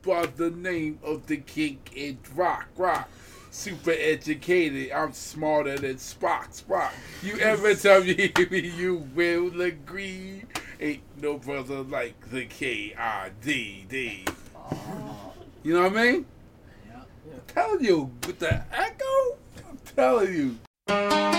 by the name of the King in rock. Super educated, I'm smarter than Spock. You ever tell me you will agree? Ain't no brother like the KIDD. You know what I mean? Yeah. I'm telling you, with the echo, I'm telling you.